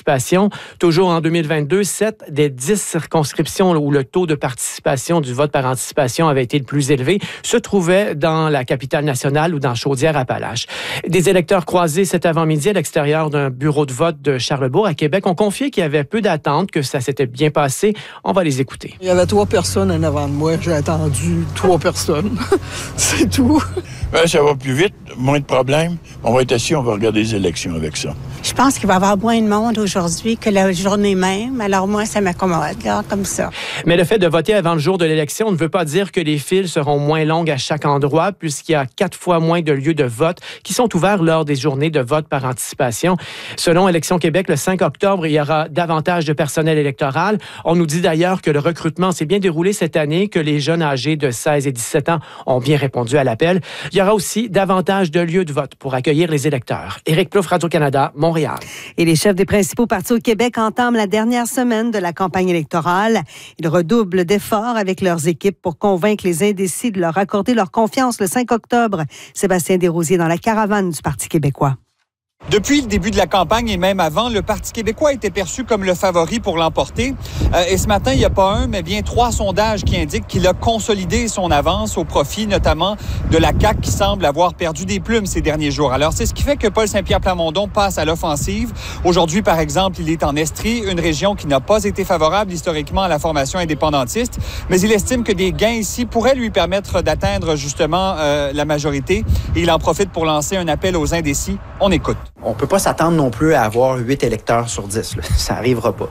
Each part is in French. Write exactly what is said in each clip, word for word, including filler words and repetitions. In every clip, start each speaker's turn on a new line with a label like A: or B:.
A: participation. Toujours en deux mille vingt-deux, sept des dix circonscriptions où le taux de participation du vote par anticipation avait été le plus élevé se trouvaient dans la capitale nationale ou dans Chaudière-Appalaches. Des électeurs croisés cet avant-midi à l'extérieur d'un bureau de vote de Charlesbourg à Québec ont confié qu'il y avait peu d'attentes, que ça s'était bien passé. On va les écouter.
B: Il y avait trois personnes en avant de moi. J'ai attendu trois personnes. C'est tout.
C: Ben, ça va plus vite, moins de problèmes. On va être assis, on va regarder les élections avec ça.
D: Je pense qu'il va y avoir moins de monde aujourd'hui que la journée même. Alors moi, ça m'accommode, là, comme ça.
A: Mais le fait de voter avant le jour de l'élection ne veut pas dire que les files seront moins longues à chaque endroit, puisqu'il y a quatre fois moins de lieux de vote qui sont ouverts lors des journées de vote par anticipation. Selon Élections Québec, le cinq octobre, il y aura davantage de personnel électoral. On nous dit d'ailleurs que le recrutement s'est bien déroulé cette année, que les jeunes âgés de seize et dix-sept ans ont bien répondu à l'appel. Il y aura aussi davantage de lieux de vote pour accueillir les électeurs. Éric Plouffe, Radio-Canada, Montréal.
E: Et les chefs des principaux partis au Québec entament la dernière semaine de la campagne électorale. Ils redoublent d'efforts avec leurs équipes pour convaincre les indécis de leur accorder leur confiance le cinq octobre. Sébastien Desrosiers dans la caravane du Parti québécois.
F: Depuis le début de la campagne et même avant, le Parti québécois était perçu comme le favori pour l'emporter. Euh, et ce matin, il n'y a pas un, mais bien trois sondages qui indiquent qu'il a consolidé son avance au profit notamment de la C A Q qui semble avoir perdu des plumes ces derniers jours. Alors, c'est ce qui fait que Paul Saint-Pierre Plamondon passe à l'offensive. Aujourd'hui, par exemple, il est en Estrie, une région qui n'a pas été favorable historiquement à la formation indépendantiste, mais il estime que des gains ici pourraient lui permettre d'atteindre justement euh, la majorité. Et il en profite pour lancer un appel aux indécis. On écoute.
G: On ne peut pas s'attendre non plus à avoir huit électeurs sur dix. Là. Ça n'arrivera pas.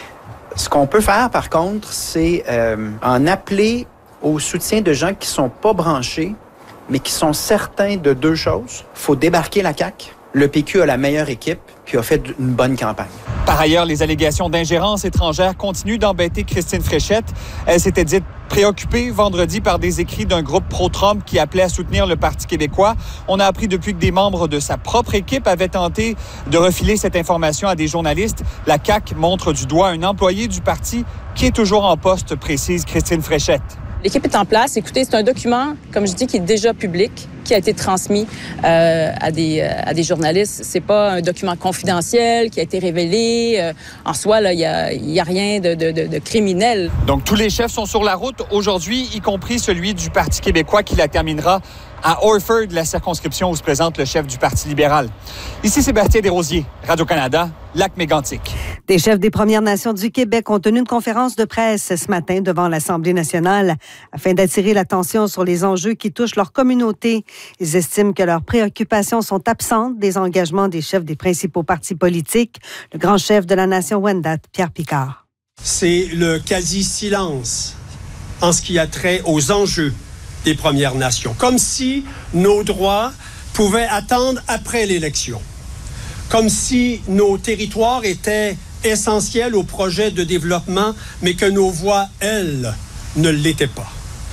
G: Ce qu'on peut faire, par contre, c'est euh, en appeler au soutien de gens qui ne sont pas branchés, mais qui sont certains de deux choses. Il faut débarquer la C A Q. Le P Q a la meilleure équipe, puis a fait une bonne campagne.
F: Par ailleurs, les allégations d'ingérence étrangère continuent d'embêter Christine Fréchette. Elle s'était dite préoccupée vendredi par des écrits d'un groupe pro-Trump qui appelait à soutenir le Parti québécois. On a appris depuis que des membres de sa propre équipe avaient tenté de refiler cette information à des journalistes. La C A Q montre du doigt un employé du parti qui est toujours en poste, précise Christine Fréchette.
H: L'équipe est en place. Écoutez, c'est un document, comme je dis, qui est déjà public, qui a été transmis euh, à des à des journalistes. C'est pas un document confidentiel qui a été révélé. Euh, en soi, là, il y a il y a rien de, de, de, de criminel.
F: Donc tous les chefs sont sur la route aujourd'hui, y compris celui du Parti québécois qui la terminera à Orford, la circonscription où se présente le chef du Parti libéral. Ici Sébastien Desrosiers, Radio-Canada, Lac-Mégantic.
E: Des chefs des Premières Nations du Québec ont tenu une conférence de presse ce matin devant l'Assemblée nationale afin d'attirer l'attention sur les enjeux qui touchent leur communauté. Ils estiment que leurs préoccupations sont absentes des engagements des chefs des principaux partis politiques. Le grand chef de la nation Wendat, Pierre Picard.
I: C'est le quasi-silence en ce qui a trait aux enjeux des Premières Nations. Comme si nos droits pouvaient attendre après l'élection. Comme si nos territoires étaient essentiels au projet de développement, mais que nos voix, elles, ne l'étaient pas.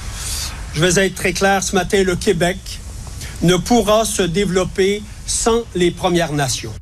I: Je vais être très clair ce matin, le Québec ne pourra se développer sans les Premières Nations.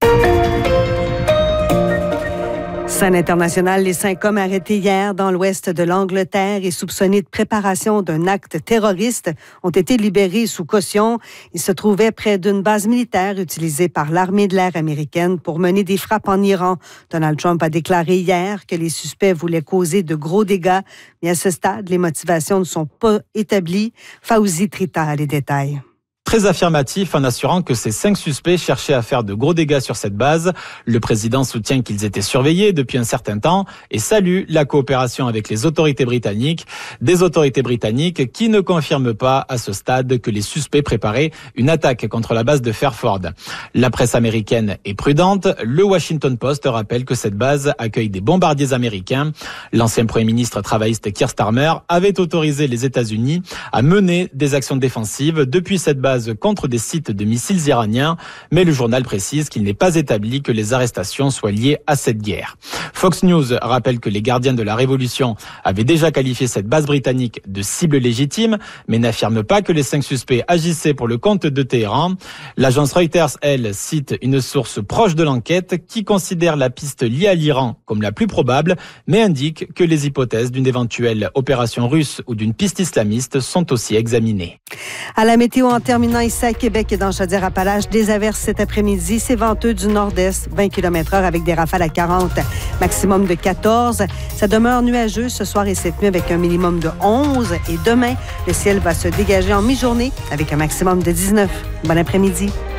E: Scène internationale, les cinq hommes arrêtés hier dans l'ouest de l'Angleterre et soupçonnés de préparation d'un acte terroriste ont été libérés sous caution. Ils se trouvaient près d'une base militaire utilisée par l'armée de l'air américaine pour mener des frappes en Iran. Donald Trump a déclaré hier que les suspects voulaient causer de gros dégâts, mais à ce stade, les motivations ne sont pas établies. Fawzi Trita a les détails.
J: Très affirmatif en assurant que ces cinq suspects cherchaient à faire de gros dégâts sur cette base. Le président soutient qu'ils étaient surveillés depuis un certain temps et salue la coopération avec les autorités britanniques. Des autorités britanniques qui ne confirment pas à ce stade que les suspects préparaient une attaque contre la base de Fairford. La presse américaine est prudente. Le Washington Post rappelle que cette base accueille des bombardiers américains. L'ancien premier ministre travailliste Keir Starmer avait autorisé les États-Unis à mener des actions défensives depuis cette base contre des sites de missiles iraniens, mais le journal précise qu'il n'est pas établi que les arrestations soient liées à cette guerre. Fox News rappelle que les gardiens de la Révolution avaient déjà qualifié cette base britannique de cible légitime, mais n'affirme pas que les cinq suspects agissaient pour le compte de Téhéran. L'agence Reuters, elle, cite une source proche de l'enquête qui considère la piste liée à l'Iran comme la plus probable, mais indique que les hypothèses d'une éventuelle opération russe ou d'une piste islamiste sont aussi examinées.
E: À la météo, en terminant ici à Québec et dans Chaudière-Appalaches, des averses cet après-midi. C'est venteux du nord-est, vingt kilomètres heure avec des rafales à quarante, maximum de quatorze. Ça demeure nuageux ce soir et cette nuit avec un minimum de onze. Et demain, le ciel va se dégager en mi-journée avec un maximum de dix-neuf. Bon après-midi.